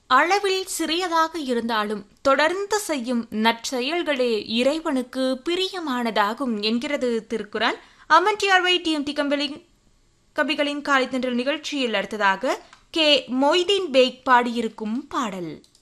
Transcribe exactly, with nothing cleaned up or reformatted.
அளவில் சிறியதாக இருந்தாலும் தொடர்ந்து செய்யும் நற்செயல்களே இறைவனுக்கு பிரியமானதாகும் என்கிறது திருக்குரான். அமன் டிஆர்வை டிஎம்டி கம்பெனி கபிகளின் காலை தென்றல் நிகழ்ச்சியில் அடுத்ததாக கே மொய்தீன் பேக் பாடியிருக்கும் பாடல்.